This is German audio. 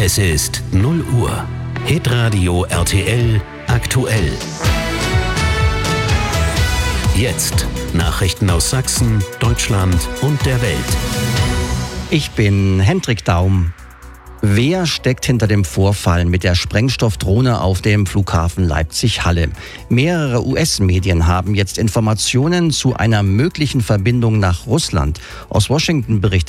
Es ist 0 Uhr. Hitradio RTL aktuell. Jetzt Nachrichten aus Sachsen, Deutschland und der Welt. Ich bin Hendrik Daum. Wer steckt hinter dem Vorfall mit der Sprengstoffdrohne auf dem Flughafen Leipzig-Halle? Mehrere US-Medien haben jetzt Informationen zu einer möglichen Verbindung nach Russland. Aus Washington berichtet